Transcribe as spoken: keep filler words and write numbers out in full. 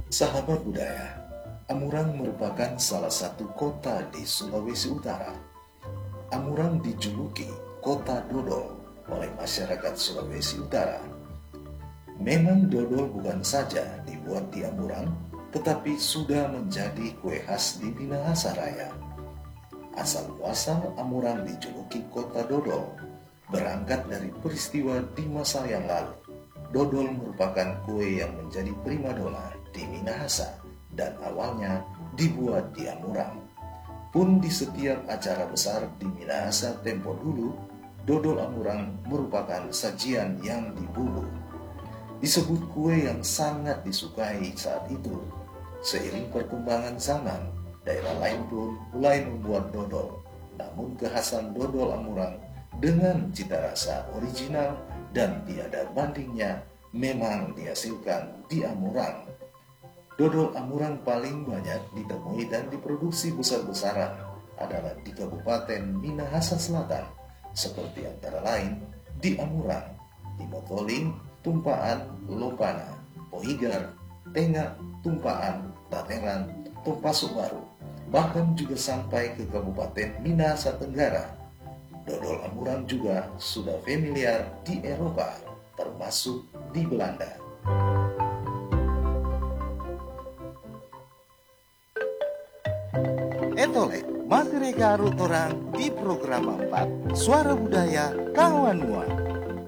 Sahabat budaya, Amurang merupakan salah satu kota di Sulawesi Utara. Amurang dijuluki kota dodol oleh masyarakat Sulawesi Utara. Memang dodol bukan saja dibuat di Amurang, tetapi sudah menjadi kue khas di Minahasa Raya. Asal-muasal Amurang dijuluki kota dodol berangkat dari peristiwa di masa yang lalu. Dodol merupakan kue yang menjadi primadona di Minahasa dan awalnya dibuat di Amurang. Pun di setiap acara besar di Minahasa tempo dulu, dodol Amurang merupakan sajian yang diburu. Disebut kue yang sangat disukai saat itu. Seiring perkembangan zaman, daerah lain pun mulai membuat dodol. Namun kekhasan dodol Amurang dengan cita rasa original dan tiada bandingnya memang dihasilkan di Amurang. Dodol Amurang paling banyak ditemui dan diproduksi besar-besaran adalah di Kabupaten Minahasa Selatan, seperti antara lain di Amurang, di Motoling, Tumpaan, Lopana, Pohigar, Tengah, Tumpaan, Tateran, Tompasu Baru, bahkan juga sampai ke Kabupaten Minahasa Tenggara. Dodol Amurang juga sudah familiar di Eropa, termasuk di Belanda. Etolek, masih reka orang di program empat Suara Budaya Kawan Mua.